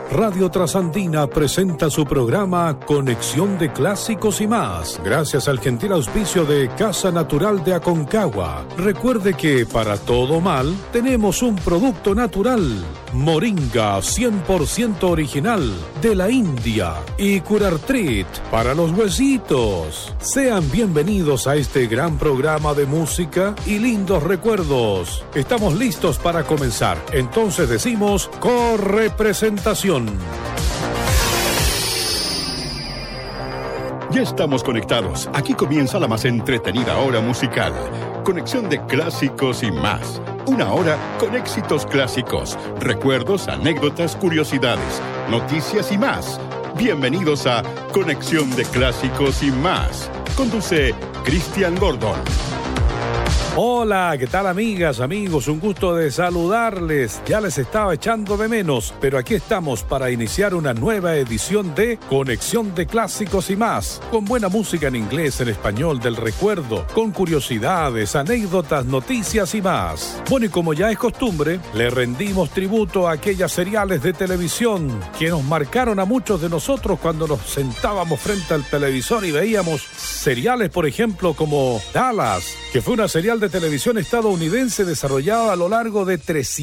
Radio Trasandina presenta su programa Conexión de Clásicos y más, gracias al gentil auspicio de Casa Natural de Aconcagua. Recuerde que para todo mal tenemos un producto natural, Moringa 100% original de la India y Curartrit para los huesitos. Sean bienvenidos a este gran programa de música y lindos recuerdos. Estamos listos para comenzar, entonces decimos corre presentación. Ya estamos conectados. Aquí comienza la más entretenida hora musical. Conexión de clásicos y más. Una hora con éxitos clásicos, recuerdos, anécdotas, curiosidades, noticias y más. Bienvenidos a Conexión de Clásicos y más. Conduce Cristian Gordon. Hola, ¿qué tal amigas, amigos? Un gusto de saludarles. Ya les estaba echando de menos, pero aquí estamos para iniciar una nueva edición de Conexión de Clásicos y más, con buena música en inglés, en español, del recuerdo, con curiosidades, anécdotas, noticias y más. Bueno, y como ya es costumbre, le rendimos tributo a aquellas seriales de televisión que nos marcaron a muchos de nosotros cuando nos sentábamos frente al televisor y veíamos seriales, por ejemplo, como Dallas, que fue una serial de televisión estadounidense desarrollada a lo largo de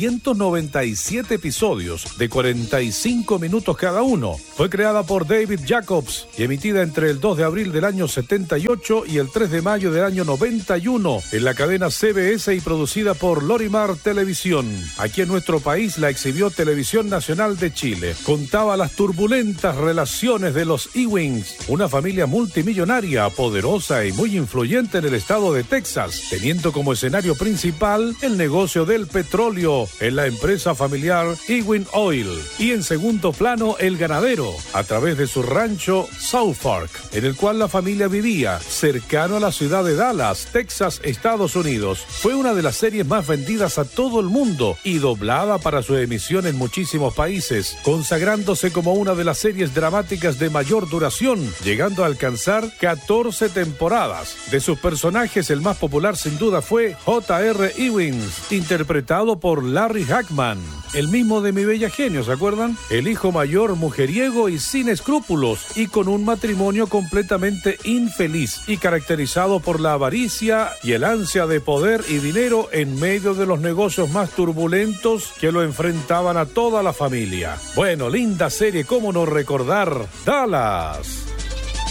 397 episodios de 45 minutos cada uno. Fue creada por David Jacobs y emitida entre el 2 de abril del año 78 y el 3 de mayo del año 91 en la cadena CBS y producida por Lorimar Televisión. Aquí en nuestro país la exhibió Televisión Nacional de Chile. Contaba las turbulentas relaciones de los Ewings, una familia multimillonaria, poderosa y muy influyente en el estado de Texas, teniendo como escenario principal el negocio del petróleo en la empresa familiar Ewing Oil y en segundo plano el ganadero a través de su rancho South Park, en el cual la familia vivía cercano a la ciudad de Dallas, Texas, Estados Unidos. Fue una de las series más vendidas a todo el mundo y doblada para su emisión en muchísimos países, consagrándose como una de las series dramáticas de mayor duración, llegando a alcanzar 14 temporadas. De sus personajes, el más popular sin duda fue J.R. Ewings, interpretado por Larry Hagman, el mismo de Mi Bella Genio, ¿se acuerdan? El hijo mayor, mujeriego y sin escrúpulos, y con un matrimonio completamente infeliz y caracterizado por la avaricia y el ansia de poder y dinero en medio de los negocios más turbulentos que lo enfrentaban a toda la familia. Bueno, linda serie, cómo no recordar Dallas.